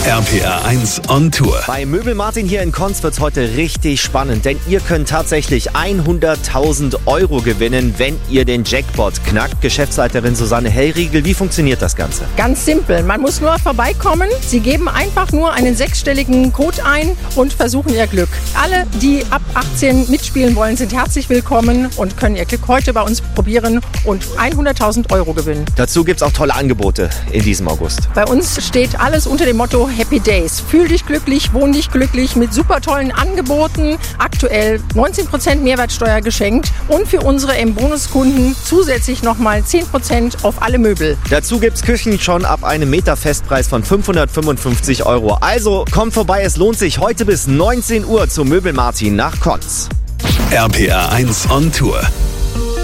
RPR 1 on Tour. Bei Möbel Martin hier in Konz wird's heute richtig spannend, denn ihr könnt tatsächlich 100.000 € gewinnen, wenn ihr den Jackpot knackt. Geschäftsleiterin Susanne Hellriegel, wie funktioniert das Ganze? Ganz simpel, man muss nur vorbeikommen. Sie geben einfach nur einen 6-stelligen Code ein und versuchen ihr Glück. Alle, die ab 18 mitspielen wollen, sind herzlich willkommen und können ihr Glück heute bei uns probieren und 100.000 € gewinnen. Dazu gibt's auch tolle Angebote in diesem August. Bei uns steht alles unter dem Motto Happy Days. Fühl dich glücklich, wohn dich glücklich mit super tollen Angeboten. Aktuell 19% Mehrwertsteuer geschenkt und für unsere M-Bonus-Kunden zusätzlich nochmal 10% auf alle Möbel. Dazu gibt's Küchen schon ab einem Meter-Festpreis von 555 €. Also kommt vorbei, es lohnt sich heute bis 19 Uhr zum Möbel Martin nach Konz. RPR 1 on Tour.